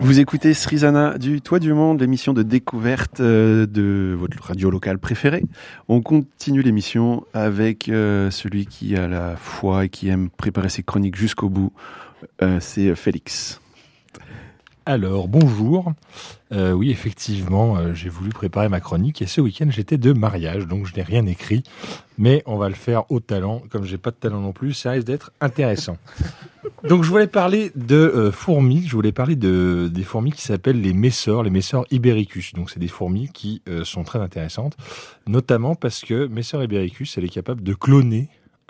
Vous écoutez Srizana du Toit du Monde, l'émission de découverte de votre radio locale préférée. On continue l'émission avec celui qui a la foi et qui aime préparer ses chroniques jusqu'au bout. C'est Félix. Alors, bonjour. Oui, effectivement, j'ai voulu préparer ma chronique et ce week-end, j'étais de mariage, donc je n'ai rien écrit. Mais on va le faire au talent. Comme j'ai pas de talent non plus, ça risque d'être intéressant. Donc, je voulais parler de fourmis. Je voulais parler des fourmis qui s'appellent les messors Ibericus. Donc, c'est des fourmis qui sont très intéressantes, notamment parce que Messor ibericus, elle est capable de cloner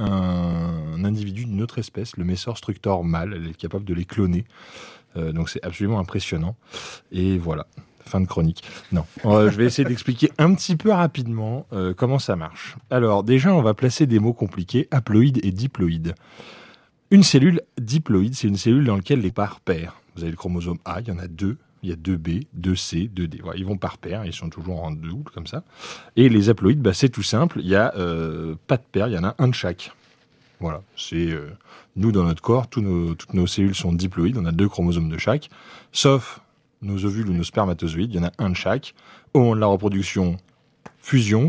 un individu d'une autre espèce, le Messor structor mâle. Elle est capable de les cloner. Donc c'est absolument impressionnant. Et voilà, fin de chronique. Non, je vais essayer d'expliquer un petit peu rapidement comment ça marche. Alors déjà, on va placer des mots compliqués, haploïde et diploïde. Une cellule diploïde, c'est une cellule dans laquelle les parts paires. Vous avez le chromosome A, il y en a deux. Il y a 2B, 2C, 2D. Voilà, ils vont par paire, ils sont toujours en double comme ça. Et les haploïdes, c'est tout simple. Il y a pas de paire, il y en a un de chaque. Voilà, c'est nous dans notre corps, toutes nos cellules sont diploïdes, on a 2 chromosomes de chaque, sauf nos ovules ou nos spermatozoïdes, il y en a un de chaque. Au moment de la reproduction, fusion,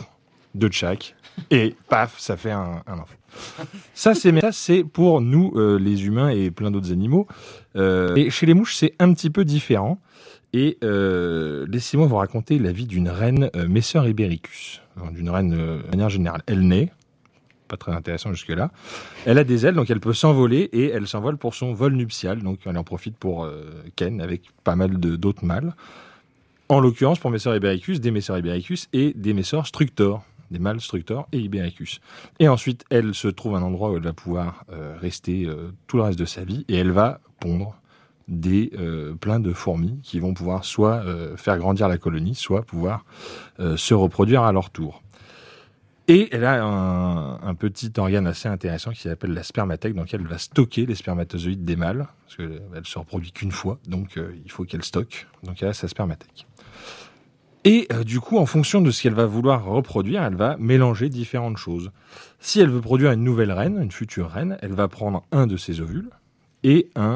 2 de chaque, et paf, ça fait un enfant. Ça c'est pour nous, les humains et plein d'autres animaux. Et chez les mouches, c'est un petit peu différent. Et laissez-moi vous raconter la vie d'une reine Messor ibericus, d'une reine de manière générale. Elle naît. Pas très intéressant jusque-là. Elle a des ailes, donc elle peut s'envoler et elle s'envole pour son vol nuptial. Donc elle en profite pour ken avec pas mal d'autres mâles. En l'occurrence, pour Messor ibericus, des Messor ibericus et des Messor structor, des mâles structor et ibericus. Et ensuite, elle se trouve un endroit où elle va pouvoir rester tout le reste de sa vie et elle va pondre plein de fourmis qui vont pouvoir soit faire grandir la colonie, soit pouvoir se reproduire à leur tour. Et elle a un petit organe assez intéressant qui s'appelle la spermathèque, dans lequel elle va stocker les spermatozoïdes des mâles, parce qu'elle se reproduit qu'une fois, donc il faut qu'elle stocke. Donc elle a sa spermathèque. Et du coup, en fonction de ce qu'elle va vouloir reproduire, elle va mélanger différentes choses. Si elle veut produire une nouvelle reine, une future reine, elle va prendre un de ses ovules et un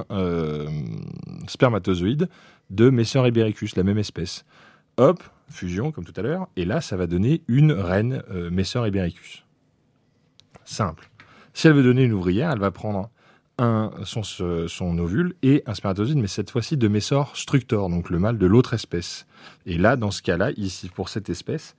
spermatozoïde de Messor ibericus, la même espèce. Hop, fusion, comme tout à l'heure, et là, ça va donner une reine Messor ibericus. Simple. Si elle veut donner une ouvrière, elle va prendre son ovule et un spermatozoïde, mais cette fois-ci de Messor structor, donc le mâle de l'autre espèce. Et là, dans ce cas-là, ici, pour cette espèce,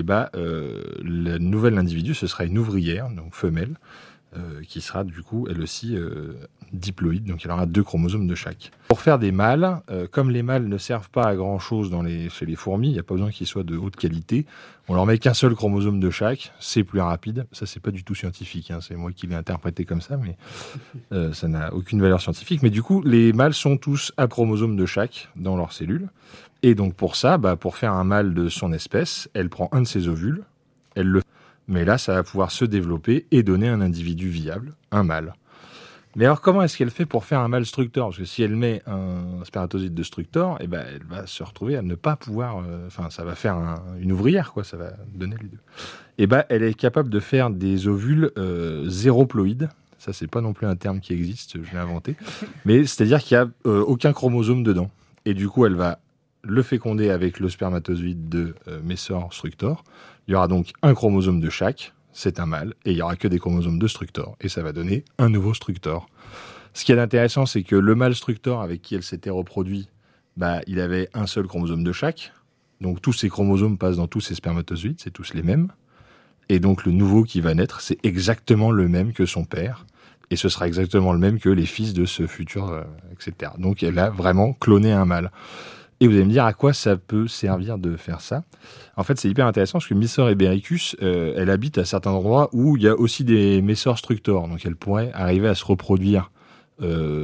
le nouvel individu, ce sera une ouvrière, donc femelle, qui sera du coup, elle aussi, diploïde, donc elle aura 2 chromosomes de chaque. Pour faire des mâles, comme les mâles ne servent pas à grand-chose chez les fourmis, il n'y a pas besoin qu'ils soient de haute qualité, on leur met qu'un seul chromosome de chaque, c'est plus rapide. Ça, c'est pas du tout scientifique, c'est moi qui l'ai interprété comme ça, mais ça n'a aucune valeur scientifique. Mais du coup, les mâles sont tous à chromosome de chaque dans leurs cellules. Et donc pour ça, pour faire un mâle de son espèce, elle prend un de ses ovules, mais là, ça va pouvoir se développer et donner un individu viable, un mâle. Mais alors, comment est-ce qu'elle fait pour faire un mâle structor ? Parce que si elle met un spermatozoïde de structor, elle va se retrouver à ne pas pouvoir... ça va faire une ouvrière, quoi. Ça va donner les deux. Elle est capable de faire des ovules zéroploïdes. Ça, c'est pas non plus un terme qui existe, je l'ai inventé. Mais c'est-à-dire qu'il n'y a aucun chromosome dedans. Et du coup, elle va le féconder avec le spermatozoïde de Messor structor. Il y aura donc un chromosome de chaque, c'est un mâle, et il n'y aura que des chromosomes de structor, et ça va donner un nouveau structor. Ce qui est intéressant, c'est que le mâle structor avec qui elle s'était reproduit, il avait un seul chromosome de chaque, donc tous ces chromosomes passent dans tous ces spermatozoïdes, c'est tous les mêmes, et donc le nouveau qui va naître, c'est exactement le même que son père, et ce sera exactement le même que les fils de ce futur, etc. Donc elle a vraiment cloné un mâle. Et vous allez me dire à quoi ça peut servir de faire ça. En fait, c'est hyper intéressant parce que Messor ibericus, elle habite à certains endroits où il y a aussi des Messor structor. Donc elle pourrait arriver à se reproduire